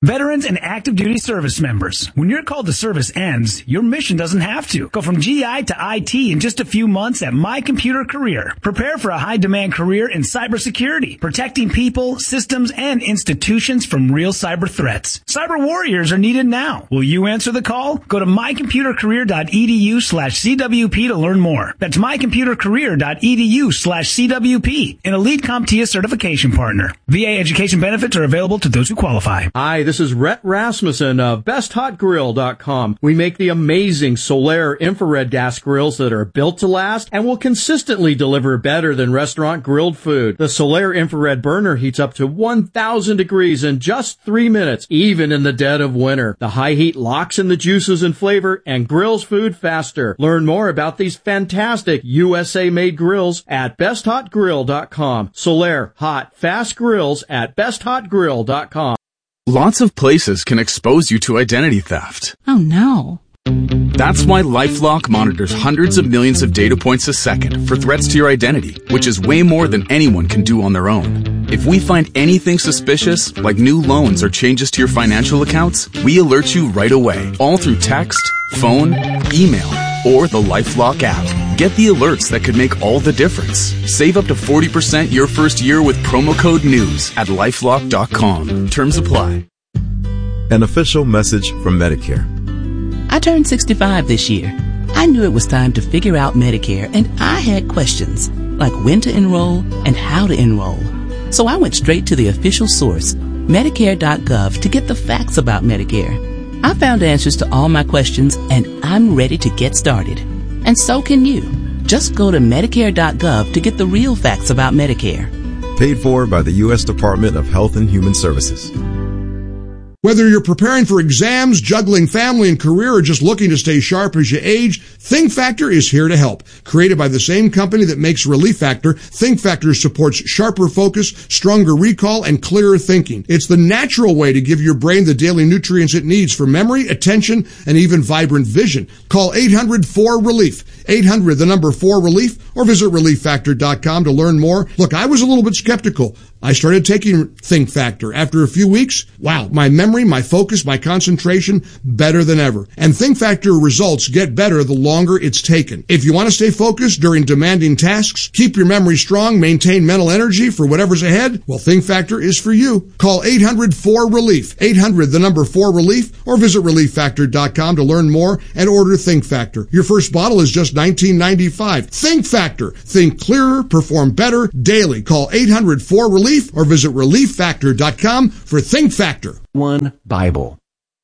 Veterans and active duty service members, when your call to service ends, your mission doesn't have to. Go from GI to IT in just a few months at My Computer Career. Prepare for a high-demand career in cybersecurity, protecting people, systems, and institutions from real cyber threats. Cyber warriors are needed now. Will you answer the call? Go to mycomputercareer.edu/CWP to learn more. That's mycomputercareer.edu/CWP, an elite CompTIA certification partner. VA education benefits are available to those who qualify. Hi, this is Rhett Rasmussen of BestHotGrill.com. We make the amazing Solaire infrared gas grills that are built to last and will consistently deliver better than restaurant grilled food. The Solaire infrared burner heats up to 1,000 degrees in just 3 minutes, even in the dead of winter. The high heat locks in the juices and flavor and grills food faster. Learn more about these fantastic USA-made grills at BestHotGrill.com. Solaire, hot, fast grills at BestHotGrill.com. Lots of places can expose you to identity theft. Oh no. That's why LifeLock monitors hundreds of millions of data points a second for threats to your identity, which is way more than anyone can do on their own. If we find anything suspicious, like new loans or changes to your financial accounts, we alert you right away, all through text, phone, email, or the LifeLock app. Get the alerts that could make all the difference. Save up to 40% your first year with promo code NEWS at LifeLock.com. Terms apply. An official message from Medicare. I turned 65 this year. I knew it was time to figure out Medicare, and I had questions, like when to enroll and how to enroll. So I went straight to the official source, Medicare.gov, to get the facts about Medicare. I found answers to all my questions, and I'm ready to get started. And so can you. Just go to Medicare.gov to get the real facts about Medicare. Paid for by the U.S. Department of Health and Human Services. Whether you're preparing for exams, juggling family and career, or just looking to stay sharp as you age, Think Factor is here to help. Created by the same company that makes Relief Factor, Think Factor supports sharper focus, stronger recall, and clearer thinking. It's the natural way to give your brain the daily nutrients it needs for memory, attention, and even vibrant vision. Call 800-4RELIEF. 800, the number 4RELIEF, or visit ReliefFactor.com to learn more. Look, I was a little bit skeptical. I started taking Think Factor. After a few weeks, wow, my memory, my focus, my concentration, better than ever. And Think Factor results get better the longer it's taken. If you want to stay focused during demanding tasks, keep your memory strong, maintain mental energy for whatever's ahead, well, Think Factor is for you. Call 800-4RELIEF. 800, the number 4RELIEF, or visit ReliefFactor.com to learn more and order Think Factor. Your first bottle is just $19.95. Think Factor. Think clearer, perform better daily. Call 800-4RELIEF or visit ReliefFactor.com for Think Factor. One Bible.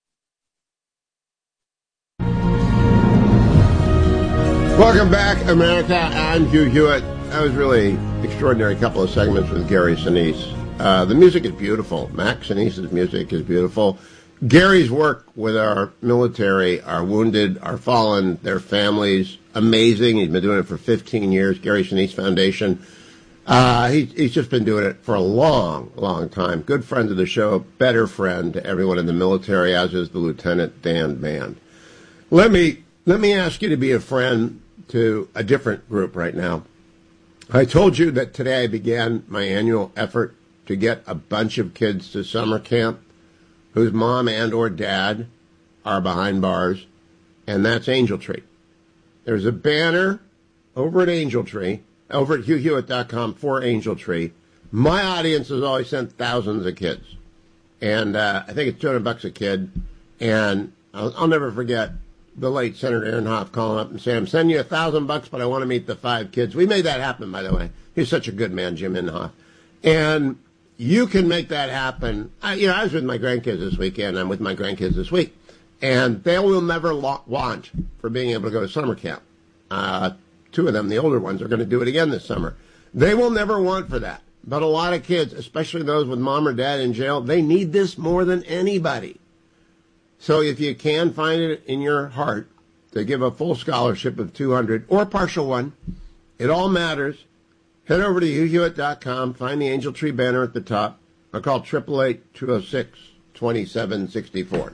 Welcome back, America. I'm Hugh Hewitt. That was really extraordinary couple of segments with Gary Sinise. The music is beautiful. Max Sinise's music is beautiful. Gary's work with our military, our wounded, our fallen, their families, amazing. He's been doing it for 15 years. Gary Sinise Foundation. He's just been doing it for a long, long time. Good friend of the show, better friend to everyone in the military, as is the Lieutenant Dan Band. Let me ask you to be a friend to a different group right now. I told you that today I began my annual effort to get a bunch of kids to summer camp whose mom and or dad are behind bars, and that's Angel Tree. There's a banner over at Angel Tree, over at HughHewitt.com for Angel Tree. My audience has always sent thousands of kids. And I think it's $200 a kid. And I'll never forget the late Senator Inhofe calling up and saying, I'm sending you $1,000, but I want to meet the 5 kids. We made that happen, by the way. He's such a good man, Jim Inhofe. And you can make that happen. I was with my grandkids this weekend. I'm with my grandkids this week. And they will never want for being able to go to summer camp. 2 of them, the older ones, are going to do it again this summer. They will never want for that. But a lot of kids, especially those with mom or dad in jail, they need this more than anybody. So if you can find it in your heart to give a full scholarship of $200 or a partial one, it all matters. Head over to HughHewitt.com, find the Angel Tree banner at the top, or call 888-206-2764.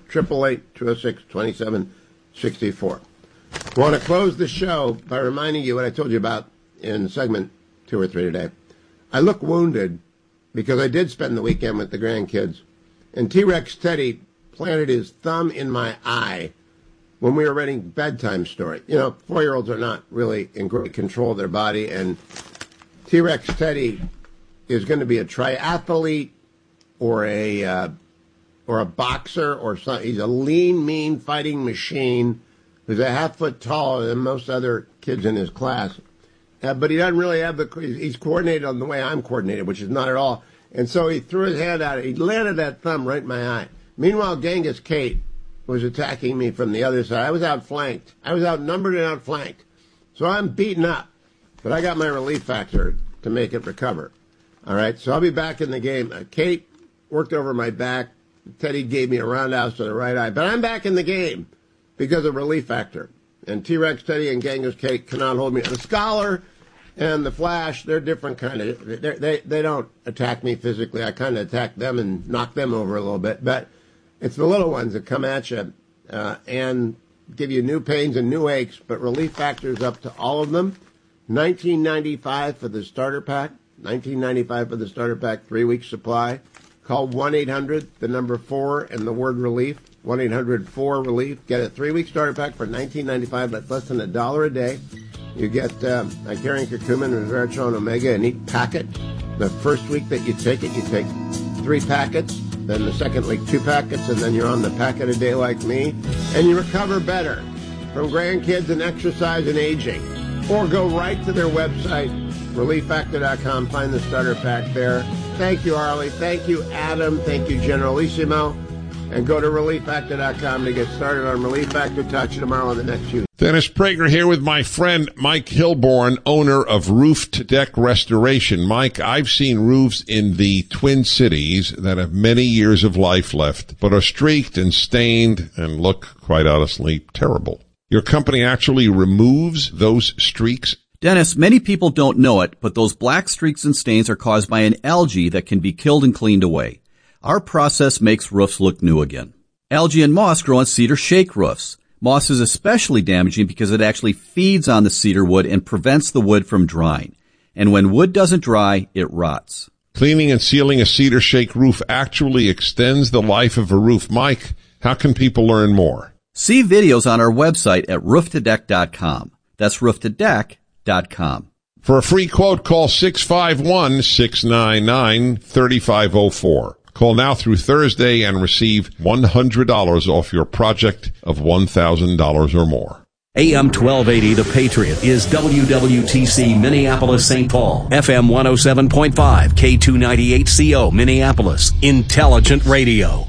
888-206-2764. I want to close the show by reminding you what I told you about in segment 2 or 3 today. I look wounded because I did spend the weekend with the grandkids, And T-Rex Teddy planted his thumb in my eye when we were reading bedtime story. 4-year-olds are not really in great control of their body, and T-Rex Teddy is going to be a triathlete or a boxer or something. He's a lean, mean fighting machine who's a half foot taller than most other kids in his class. But he doesn't really have he's coordinated on the way I'm coordinated, which is not at all. And so he threw his hand out. He landed that thumb right in my eye. Meanwhile, Genghis Kate was attacking me from the other side. I was outflanked. I was outnumbered and outflanked. So I'm beaten up. But I got my relief factor to make it recover. All right, so I'll be back in the game. Kate worked over my back. Teddy gave me a roundhouse to the right eye. But I'm back in the game because of relief factor. And T-Rex Teddy and Genghis Kate cannot hold me. The Scholar and the Flash, they're different kind of. They don't attack me physically. I kind of attack them and knock them over a little bit. But it's the little ones that come at you and give you new pains and new aches. But relief factor is up to all of them. $19.95 for the starter pack. $19.95 for the starter pack, 3-week supply. Call 1-800, the number 4, and the word relief. 1-800-4-RELIEF. Get a 3-week starter pack for $19.95. That's less than $1 a day. You get Icarian curcumin, resveratrol, and omega in each packet. The first week that you take it, you take 3 packets. Then the second week, 2 packets, and then you're on the packet a day like me. And you recover better from grandkids and exercise and aging. Or go right to their website, ReliefFactor.com. Find the starter pack there. Thank you, Arlie. Thank you, Adam. Thank you, Generalissimo. And go to ReliefFactor.com to get started on Relief Factor. Talk to you tomorrow on the next few. Dennis Prager here with my friend Mike Hilborn, owner of Roof to Deck Restoration. Mike, I've seen roofs in the Twin Cities that have many years of life left, but are streaked and stained and look, quite honestly, terrible. Your company actually removes those streaks? Dennis, many people don't know it, but those black streaks and stains are caused by an algae that can be killed and cleaned away. Our process makes roofs look new again. Algae and moss grow on cedar shake roofs. Moss is especially damaging because it actually feeds on the cedar wood and prevents the wood from drying. And when wood doesn't dry, it rots. Cleaning and sealing a cedar shake roof actually extends the life of a roof. Mike, how can people learn more? See videos on our website at rooftodeck.com. That's rooftodeck.com. For a free quote, call 651-699-3504. Call now through Thursday and receive $100 off your project of $1,000 or more. AM 1280, The Patriot, is WWTC Minneapolis, St. Paul. FM 107.5, K298CO, Minneapolis. Intelligent Radio.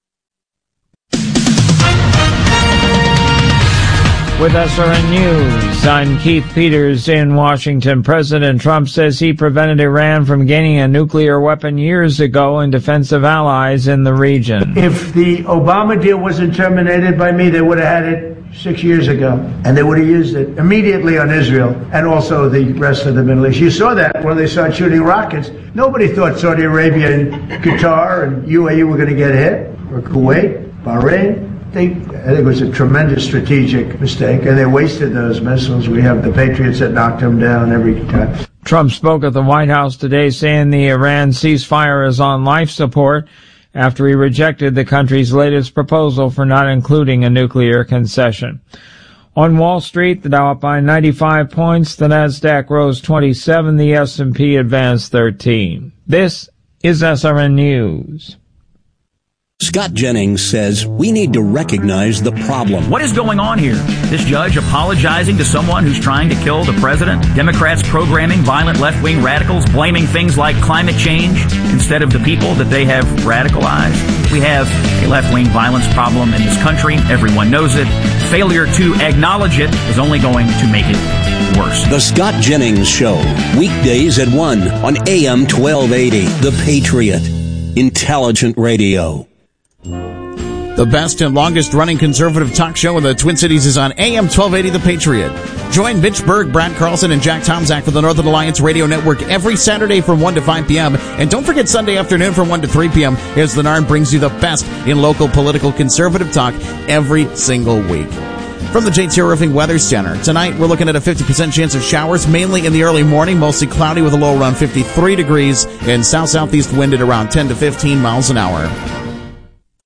With SRN News, I'm Keith Peters in Washington. President Trump says he prevented Iran from gaining a nuclear weapon years ago in defense of allies in the region. If the Obama deal wasn't terminated by me, they would have had it 6 years ago, and they would have used it immediately on Israel and also the rest of the Middle East. You saw that when they started shooting rockets. Nobody thought Saudi Arabia and Qatar and UAE were going to get hit, or Kuwait, Bahrain. I think it was a tremendous strategic mistake, and they wasted those missiles. We have the Patriots that knocked them down every time. Trump spoke at the White House today saying the Iran ceasefire is on life support after he rejected the country's latest proposal for not including a nuclear concession. On Wall Street, the Dow up by 95 points, the Nasdaq rose 27, the S&P advanced 13. This is SRN News. Scott Jennings says we need to recognize the problem. What is going on here? This judge apologizing to someone who's trying to kill the president? Democrats programming violent left-wing radicals, blaming things like climate change instead of the people that they have radicalized? We have a left-wing violence problem in this country. Everyone knows it. Failure to acknowledge it is only going to make it worse. The Scott Jennings Show, weekdays at 1 on AM 1280, The Patriot. Intelligent Radio. The best and longest-running conservative talk show in the Twin Cities is on AM 1280 The Patriot. Join Mitch Berg, Brad Carlson, and Jack Tomczak for the Northern Alliance Radio Network every Saturday from 1 to 5 p.m. And don't forget Sunday afternoon from 1 to 3 p.m. as the NARN brings you the best in local political conservative talk every single week. From the JT Roofing Weather Center, tonight we're looking at a 50% chance of showers, mainly in the early morning, mostly cloudy with a low around 53 degrees, and south-southeast wind at around 10 to 15 miles an hour.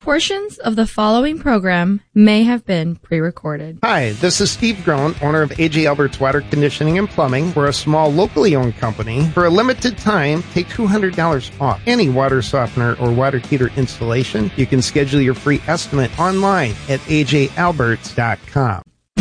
Portions of the following program may have been pre-recorded. Hi, this is Steve Groen, owner of A.J. Albert's Water Conditioning and Plumbing. We're a small, locally owned company. For a limited time, take $200 off any water softener or water heater installation. You can schedule your free estimate online at ajalberts.com.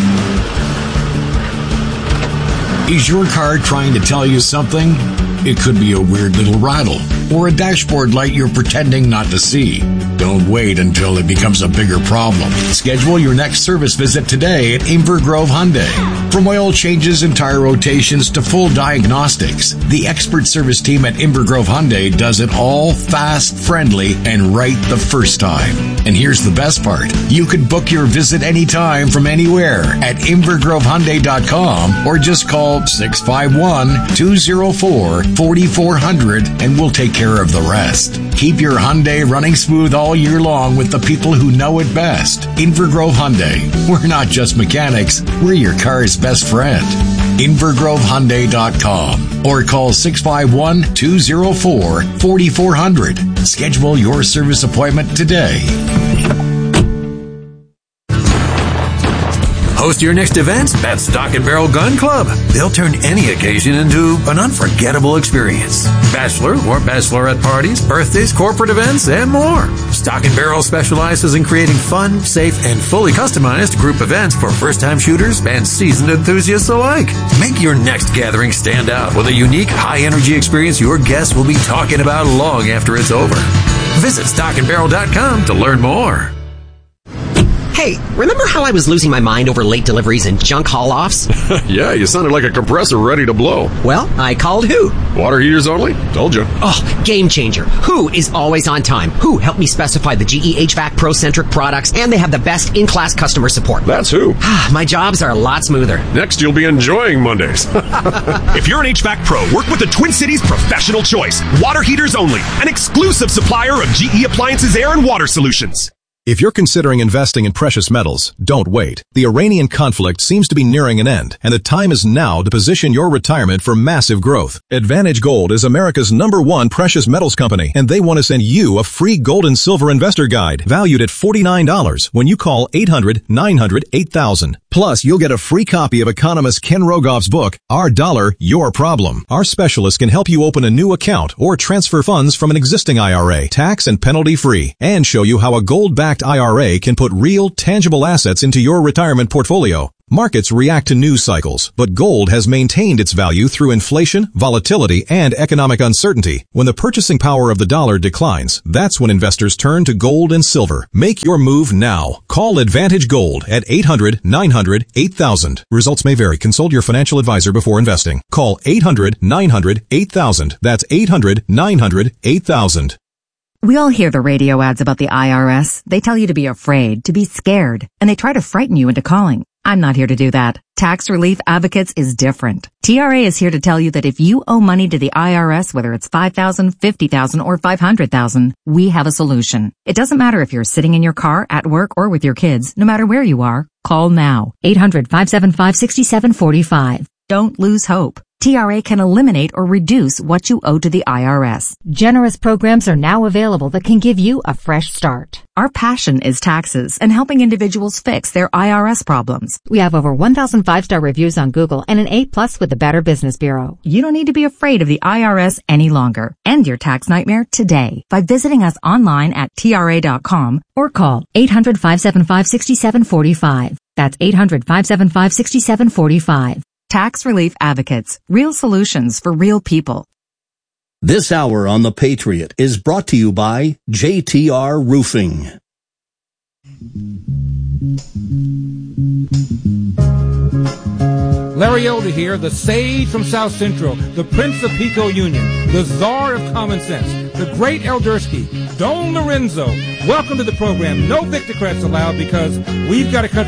Is your car trying to tell you something? It could be a weird little rattle or a dashboard light you're pretending not to see. Don't wait until it becomes a bigger problem. Schedule your next service visit today at Inver Grove Hyundai. From oil changes and tire rotations to full diagnostics, the expert service team at Inver Grove Hyundai does it all fast, friendly, and right the first time. And here's the best part. You could book your visit anytime from anywhere at InverGroveHyundai.com or just call 651-204-4400 and we'll take care of the rest. Keep your Hyundai running smooth all year long with the people who know it best. Inver Grove Hyundai. We're not just mechanics, we're your car's best friend. InverGroveHyundai.com or call 651-204-4400. Schedule your service appointment today. Host your next event at Stock & Barrel Gun Club. They'll turn any occasion into an unforgettable experience. Bachelor or bachelorette parties, birthdays, corporate events, and more. Stock & Barrel specializes in creating fun, safe, and fully customized group events for first-time shooters and seasoned enthusiasts alike. Make your next gathering stand out with a unique, high-energy experience your guests will be talking about long after it's over. Visit stockandbarrel.com to learn more. Hey, remember how I was losing my mind over late deliveries and junk haul-offs? Yeah, you sounded like a compressor ready to blow. Well, I called Who. Water heaters only? Told you. Oh, game changer. Who is always on time. Who helped me specify the GE HVAC Pro-Centric products, and they have the best in-class customer support. That's Who. My jobs are a lot smoother. Next, you'll be enjoying Mondays. If you're an HVAC pro, work with the Twin Cities professional choice. Water heaters only. An exclusive supplier of GE Appliances Air and Water Solutions. If you're considering investing in precious metals, don't wait. The Iranian conflict seems to be nearing an end, and the time is now to position your retirement for massive growth. Advantage Gold is America's #1 precious metals company, and they want to send you a free gold and silver investor guide valued at $49 when you call 800-900-8000. Plus, you'll get a free copy of economist Ken Rogoff's book, Our Dollar, Your Problem. Our specialists can help you open a new account or transfer funds from an existing IRA, tax and penalty free, and show you how a gold-backed IRA can put real, tangible assets into your retirement portfolio. Markets react to news cycles, but gold has maintained its value through inflation, volatility, and economic uncertainty. When the purchasing power of the dollar declines, that's when investors turn to gold and silver. Make your move now. Call Advantage Gold at 800-900-8000. Results may vary. Consult your financial advisor before investing. Call 800-900-8000. That's 800-900-8000. We all hear the radio ads about the IRS. They tell you to be afraid, to be scared, and they try to frighten you into calling. I'm not here to do that. Tax Relief Advocates is different. TRA is here to tell you that if you owe money to the IRS, whether it's $5,000, $50,000, or $500,000, we have a solution. It doesn't matter if you're sitting in your car, at work, or with your kids. No matter where you are, call now. 800-575-6745. Don't lose hope. TRA can eliminate or reduce what you owe to the IRS. Generous programs are now available that can give you a fresh start. Our passion is taxes and helping individuals fix their IRS problems. We have over 1,000 5-star reviews on Google and an A+ with the Better Business Bureau. You don't need to be afraid of the IRS any longer. End your tax nightmare today by visiting us online at TRA.com or call 800-575-6745. That's 800-575-6745. Tax Relief Advocates. Real solutions for real people. This hour on The Patriot is brought to you by JTR Roofing. Larry Elder here, the sage from South Central, the Prince of Pico Union, the czar of common sense, the great Eldersky, Don Lorenzo. Welcome to the program. No Victocrats allowed because we've got a country